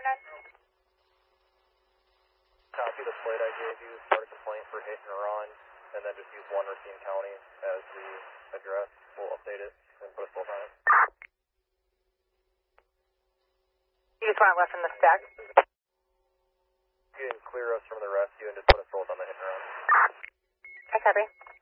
Copy the plate I gave you, start a complaint for hit and run, and then just use one Racine County as the address. We'll update it and put a full time. You just want it left in the stack? You can clear us from the rescue and just put a sold on the hit and run. I copy.